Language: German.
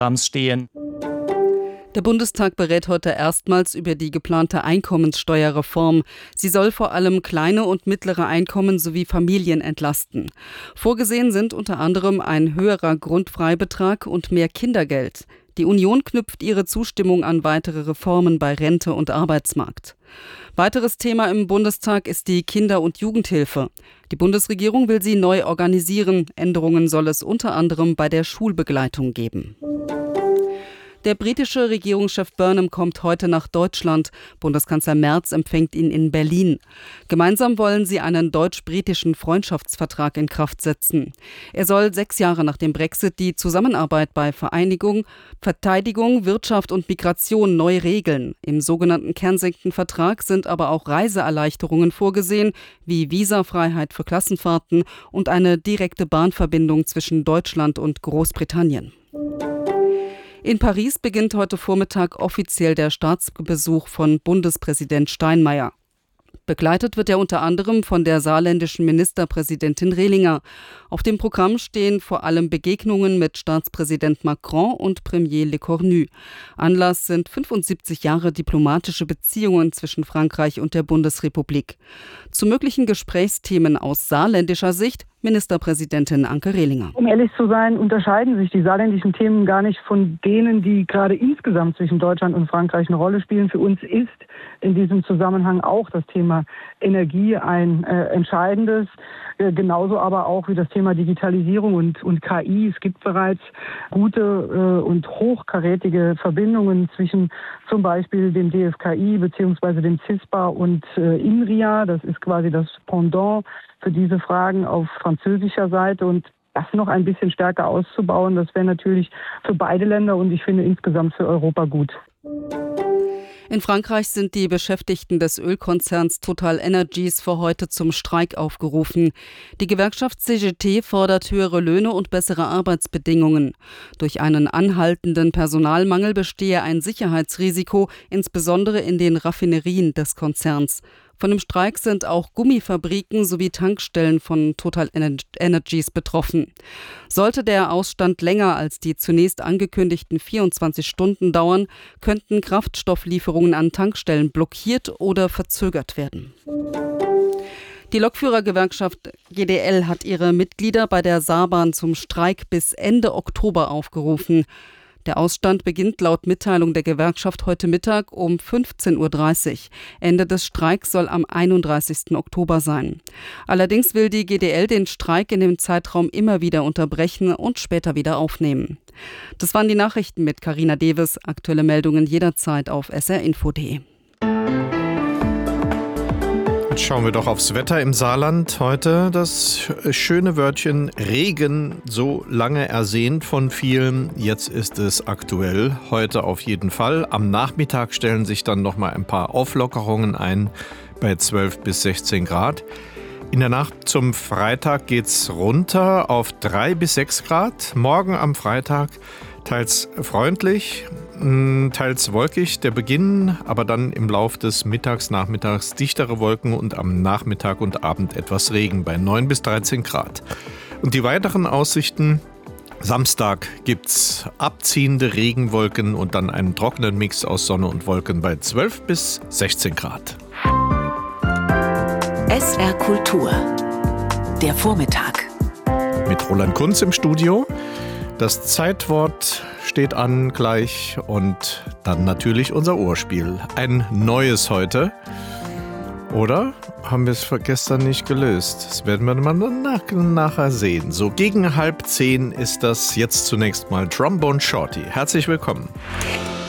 stehen. Der Bundestag berät heute erstmals über die geplante Einkommenssteuerreform. Sie soll vor allem kleine und mittlere Einkommen sowie Familien entlasten. Vorgesehen sind unter anderem ein höherer Grundfreibetrag und mehr Kindergeld. Die Union knüpft ihre Zustimmung an weitere Reformen bei Rente und Arbeitsmarkt. Weiteres Thema im Bundestag ist die Kinder- und Jugendhilfe. Die Bundesregierung will sie neu organisieren. Änderungen soll es unter anderem bei der Schulbegleitung geben. Der britische Regierungschef Burnham kommt heute nach Deutschland. Bundeskanzler Merz empfängt ihn in Berlin. Gemeinsam wollen sie einen deutsch-britischen Freundschaftsvertrag in Kraft setzen. Er soll 6 Jahre nach dem Brexit die Zusammenarbeit bei Verteidigung, Wirtschaft und Migration neu regeln. Im sogenannten Kensington-Vertrag sind aber auch Reiseerleichterungen vorgesehen, wie Visafreiheit für Klassenfahrten und eine direkte Bahnverbindung zwischen Deutschland und Großbritannien. In Paris beginnt heute Vormittag offiziell der Staatsbesuch von Bundespräsident Steinmeier. Begleitet wird er unter anderem von der saarländischen Ministerpräsidentin Rehlinger. Auf dem Programm stehen vor allem Begegnungen mit Staatspräsident Macron und Premier Lecornu. Anlass sind 75 Jahre diplomatische Beziehungen zwischen Frankreich und der Bundesrepublik. Zu möglichen Gesprächsthemen aus saarländischer Sicht Ministerpräsidentin Anke Rehlinger. Um ehrlich zu sein, unterscheiden sich die saarländischen Themen gar nicht von denen, die gerade insgesamt zwischen Deutschland und Frankreich eine Rolle spielen. Für uns ist in diesem Zusammenhang auch das Thema Energie ein entscheidendes, genauso aber auch wie das Thema Digitalisierung und KI. Es gibt bereits gute und hochkarätige Verbindungen zwischen zum Beispiel dem DFKI bzw. dem CISPA und INRIA. Das ist quasi das Pendant für diese Fragen auf französischer Seite, und das noch ein bisschen stärker auszubauen, das wäre natürlich für beide Länder und ich finde insgesamt für Europa gut. In Frankreich sind die Beschäftigten des Ölkonzerns TotalEnergies für heute zum Streik aufgerufen. Die Gewerkschaft CGT fordert höhere Löhne und bessere Arbeitsbedingungen. Durch einen anhaltenden Personalmangel bestehe ein Sicherheitsrisiko, insbesondere in den Raffinerien des Konzerns. Von dem Streik sind auch Gummifabriken sowie Tankstellen von TotalEnergies betroffen. Sollte der Ausstand länger als die zunächst angekündigten 24 Stunden dauern, könnten Kraftstofflieferungen an Tankstellen blockiert oder verzögert werden. Die Lokführergewerkschaft GDL hat ihre Mitglieder bei der Saarbahn zum Streik bis Ende Oktober aufgerufen. Der Ausstand beginnt laut Mitteilung der Gewerkschaft heute Mittag um 15:30 Uhr. Ende des Streiks soll am 31. Oktober sein. Allerdings will die GDL den Streik in dem Zeitraum immer wieder unterbrechen und später wieder aufnehmen. Das waren die Nachrichten mit Carina Deves. Aktuelle Meldungen jederzeit auf srinfo.de. Jetzt schauen wir doch aufs Wetter im Saarland heute. Das schöne Wörtchen Regen, so lange ersehnt von vielen. Jetzt ist es aktuell, heute auf jeden Fall. Am Nachmittag stellen sich dann noch mal ein paar Auflockerungen ein bei 12 bis 16 Grad. In der Nacht zum Freitag geht's runter auf 3 bis 6 Grad. Morgen am Freitag teils freundlich, teils wolkig, der Beginn, aber dann im Lauf des Nachmittags dichtere Wolken und am Nachmittag und Abend etwas Regen bei 9 bis 13 Grad. Und die weiteren Aussichten: Samstag gibt's abziehende Regenwolken und dann einen trockenen Mix aus Sonne und Wolken bei 12 bis 16 Grad. SR Kultur, der Vormittag. Mit Roland Kunz im Studio. Das Zeitwort steht an gleich und dann natürlich unser Ohrspiel. Ein neues heute. Oder haben wir es gestern nicht gelöst? Das werden wir mal nachher sehen. So gegen 9:30 ist das jetzt zunächst mal Trombone Shorty. Herzlich willkommen.